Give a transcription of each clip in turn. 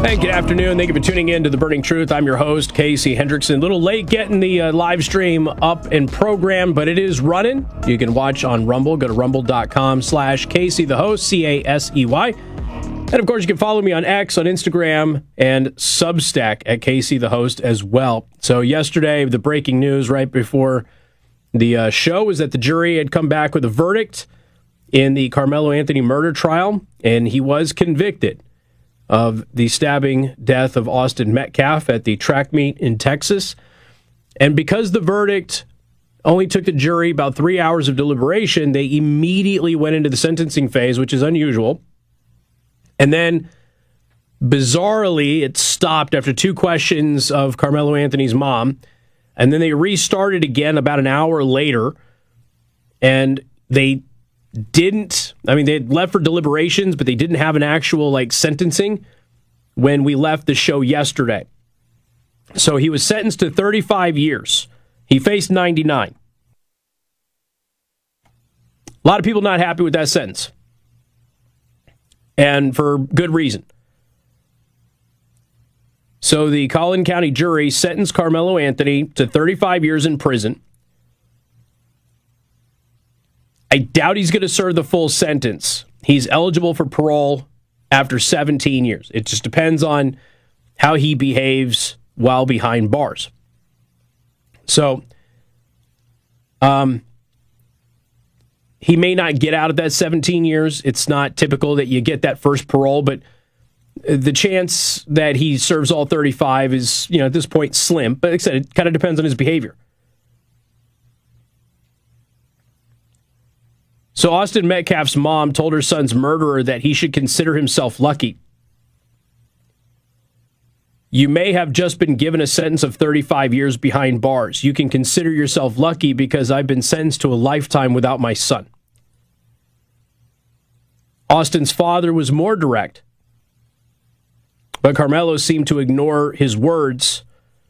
Hey, good afternoon. Thank you for tuning in to The Burning Truth. I'm your host, Casey Hendrickson. A little late getting the live stream up and programmed, but it is running. You can watch on Rumble. Go to rumble.com/Casey the host, CASEY. And of course, you can follow me on X, on Instagram, and Substack at Casey the host as well. So yesterday, the breaking news right before the show was that the jury had come back with a verdict in the Carmelo Anthony murder trial, and he was convicted of the stabbing death of Austin Metcalf at the track meet in Texas. And because the verdict only took the jury about 3 hours of deliberation, they immediately went into the sentencing phase, which is unusual. And then, bizarrely, it stopped after 2 questions of Carmelo Anthony's mom. And then they restarted again about an hour later. And they had left for deliberations, but they didn't have an actual, sentencing when we left the show yesterday. So he was sentenced to 35 years. He faced 99. A lot of people not happy with that sentence. And for good reason. So the Collin County jury sentenced Carmelo Anthony to 35 years in prison. I doubt he's going to serve the full sentence. He's eligible for parole after 17 years. It just depends on how he behaves while behind bars. So, he may not get out of that 17 years. It's not typical that you get that first parole, but the chance that he serves all 35 is, at this point, slim. But like I said, it kind of depends on his behavior. So Austin Metcalf's mom told her son's murderer that he should consider himself lucky. You may have just been given a sentence of 35 years behind bars. You can consider yourself lucky because I've been sentenced to a lifetime without my son. Austin's father was more direct, but Carmelo seemed to ignore his words.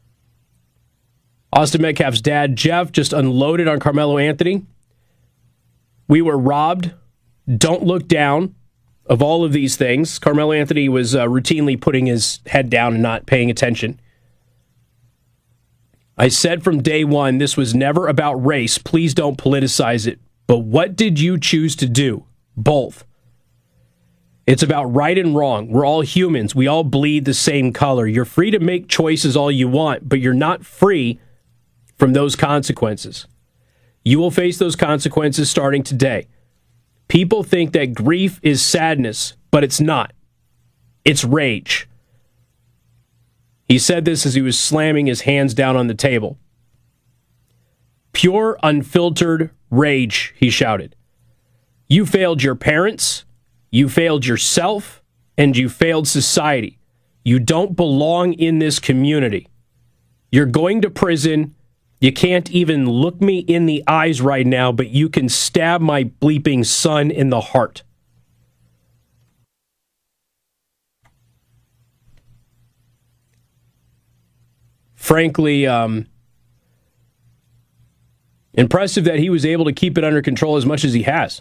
Austin Metcalf's dad, Jeff, just unloaded on Carmelo Anthony. We were robbed. Don't look down. Of all of these things, Carmelo Anthony was routinely putting his head down and not paying attention. I said from day one, this was never about race. Please don't politicize it. But what did you choose to do? Both. It's about right and wrong. We're all humans. We all bleed the same color. You're free to make choices all you want, but you're not free from those consequences. You will face those consequences starting today. People think that grief is sadness, but it's not. It's rage. He said this as he was slamming his hands down on the table. Pure, unfiltered rage, he shouted. You failed your parents, you failed yourself, and you failed society. You don't belong in this community. You're going to prison. You can't even look me in the eyes right now, but you can stab my bleeping son in the heart. Frankly, impressive that he was able to keep it under control as much as he has.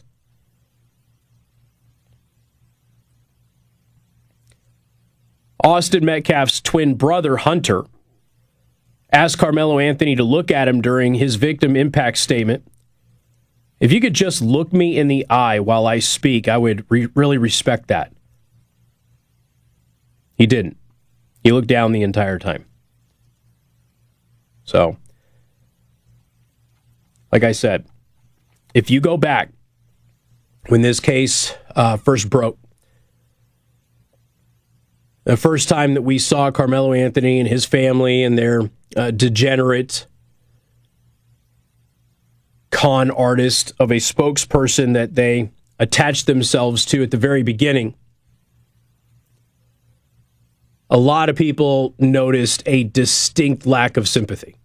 Austin Metcalf's twin brother, Hunter, asked Carmelo Anthony to look at him during his victim impact statement. If you could just look me in the eye while I speak, I would really respect that. He didn't. He looked down the entire time. So, like I said, if you go back when this case first broke, the first time that we saw Carmelo Anthony and his family and their degenerate con artist of a spokesperson that they attached themselves to at the very beginning, a lot of people noticed a distinct lack of sympathy.